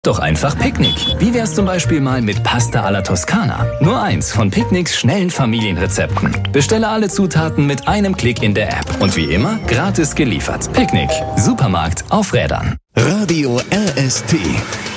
Doch einfach Picknick. Wie wär's zum Beispiel mal mit Pasta alla Toskana? Nur eins von Picknicks schnellen Familienrezepten. Bestelle alle Zutaten mit einem Klick in der App. Und wie immer, gratis geliefert. Picknick. Supermarkt auf Rädern. Radio RST.